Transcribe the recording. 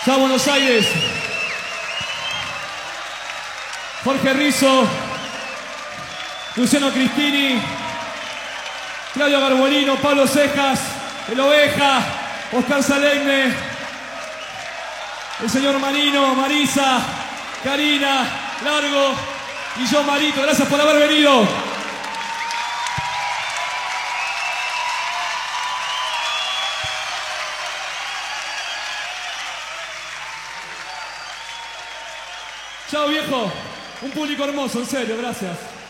Chao Buenos Aires. Jorge Rizzo, Luciano Cristini, Claudio Garbolino, Pablo Cejas, El Oveja, Oscar Salemne, el señor Marino, Marisa, Karina, Largo y yo Marito. Gracias por haber venido. Chao viejo, un público hermoso, en serio, gracias.